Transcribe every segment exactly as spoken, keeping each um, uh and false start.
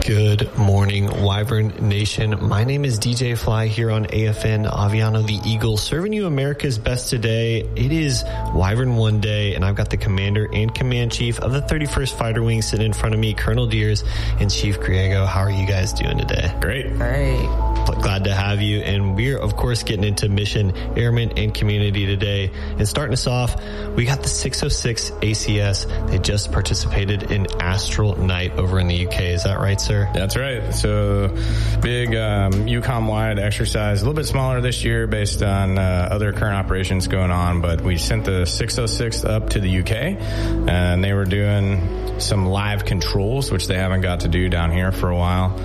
Good morning, Wyvern Nation. My name is D J Fly here on A F N Aviano the Eagle, serving you America's best today. It is Wyvern One Day, and I've got the commander and command chief of the thirty-first Fighter Wing sitting in front of me, Colonel Deers and Chief Griego. How are you guys doing today? Great. Great. Glad to have you. And we're, of course, getting into mission, airmen, and community today. And starting us off, we got the six oh six A C S. They just participated in Astral Night over in the U K. Is that right, sir? That's right. So big um, EUCOM-wide exercise, a little bit smaller this year based on uh, other current operations going on, but we sent the six oh six up to the U K, and they were doing some live controls, which they haven't got to do down here for a while.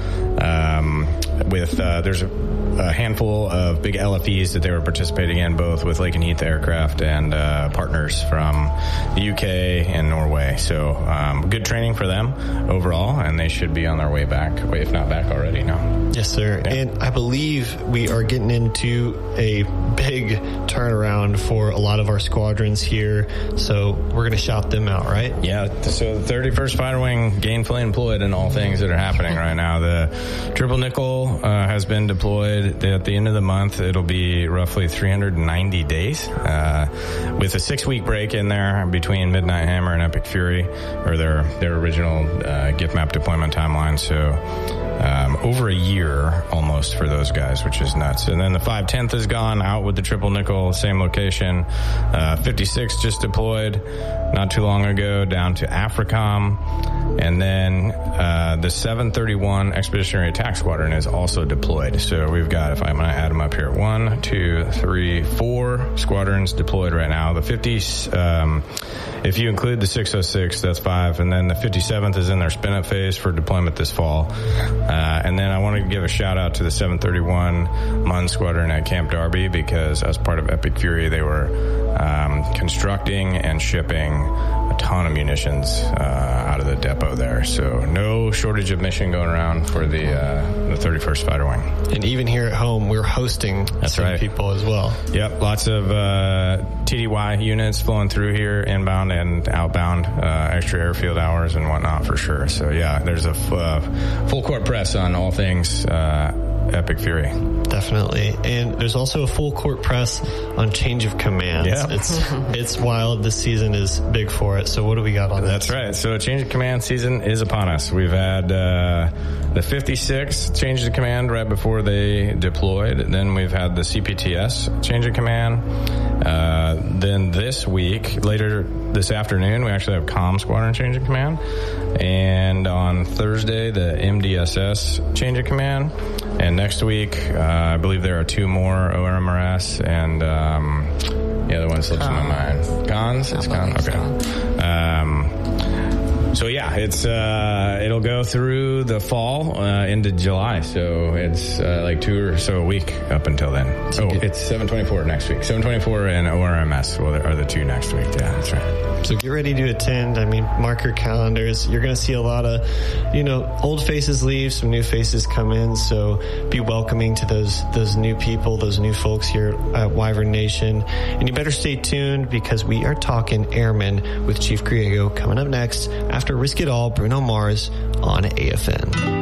Um, with uh, there's a, a handful of big L F Es that they were participating in, both with Lake and Heath Aircraft and uh, partners from the U K and Norway. So um, good training for them overall, and they should be on their way back, if not back already now. Yes, sir. Yeah. And I believe we are getting into a big turnaround for a lot of our squadrons here, so we're going to shout them out, right? Yeah, so the thirty-first Fighter Wing gainfully employed in all things that are happening right now. The Triple Nickel uh, has been deployed. At the end of the month, it'll be roughly three hundred ninety days, uh, with a six-week break in there between Midnight Hammer and Epic Fury, or their, their original uh, gift map deployment timeline. So um, over a year almost for those guys, which is nuts. And then the five tenth is gone out with the Triple Nickel, same location. Uh, fifty-six just deployed not too long ago down to AFRICOM. And then uh, the seven thirty-one Expeditionary Attack Squadron is also deployed. So we've got, if I'm going to add them up here, one, two, three, four squadrons deployed right now. The fifties, um, if you include the six oh six, that's five. And then the fifty-seventh is in their spin-up phase for deployment this fall. Uh, and then I want to give a shout out to the seven thirty-one Mun Squadron at Camp Darby, because as part of Epic Fury, they were um, constructing and shipping a ton of munitions uh, out of the depot there. So no shortage of mission going around for the uh, the thirty-first Fighter Wing. And even here at home, we're hosting That's some right. people as well. Yep, lots of uh, T D Y units flowing through here, inbound and outbound, uh, extra airfield hours and whatnot for sure. So yeah, there's a f- uh, full court press on all things uh, Epic Fury. Definitely. And there's also a full court press on change of commands. Yeah. It's it's wild. This season is big for it. So what do we got on That's this? right. So change of command season is upon us. We've had uh, the fifty-six change of command right before they deployed. Then we've had the C P T S change of command. Uh, then this week, later this afternoon, we actually have Comm Squadron change of command. And on Thursday, the M D S S change of command. And next week, uh, I believe there are two more O M R S, and um, the other one slips in my mind. Cons? It's Cons? Okay. Um, so yeah, it's uh, it'll go through the fall uh, into July. So it's uh, like two or so a week up until then. Oh, it's seven twenty-four next week. seven twenty-four and O R M S are the two next week. Yeah, that's right. So get ready to attend. I mean, mark your calendars. You're going to see a lot of, you know, old faces leave, some new faces come in. So be welcoming to those those new people, those new folks here at Wyvern Nation. And you better stay tuned, because we are talking airmen with Chief Griego coming up next after Risk It All, Bruno Mars on A F N.